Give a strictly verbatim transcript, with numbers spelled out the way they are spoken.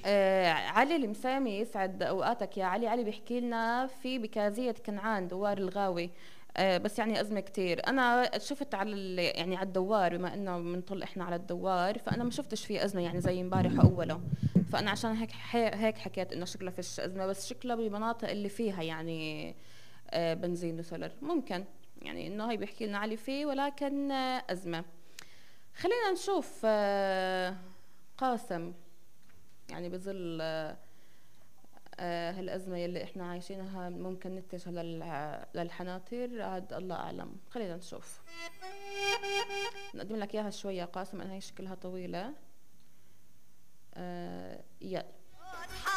آه علي المسامي يسعد اوقاتك يا علي. علي بيحكي لنا في بكازية كنعان دوار الغاوي. آه بس يعني أزمة كتير. أنا شفت على ال- يعني على الدوار، بما إنه بنطل إحنا على الدوار، فأنا ما شفتش فيه أزمة يعني زي امبارح وأوله. فأنا عشان هيك حي- هيك حكيت إنه شكلها فيش أزمة، بس شكلها بالمناطق اللي فيها يعني آه بنزين وسولر ممكن. يعني إنه هي بيحكي لنا علي فيه، ولكن آه أزمة. خلينا نشوف. آه قاسم، يعني بظل آه، آه، هالأزمة يلي احنا عايشينها ممكن نتجه لل- للحناطير، عاد الله أعلم. خلينا نشوف. نقدم لك إياها شوية قاسم، أنها هي شكلها طويلة. آه، يلا.